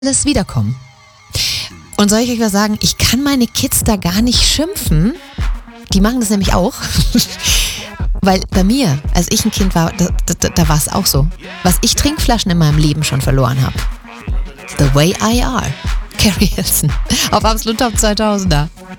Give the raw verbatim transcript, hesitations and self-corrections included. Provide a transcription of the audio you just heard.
alles wiederkommen. Und soll ich euch was sagen, ich kann meine Kids da gar nicht schimpfen. Die machen das nämlich auch. Weil bei mir, als ich ein Kind war, da, da, da war es auch so. Was ich Trinkflaschen in meinem Leben schon verloren habe. The way I are. Carrie Hilson. Auf Absolut Top zweitausender.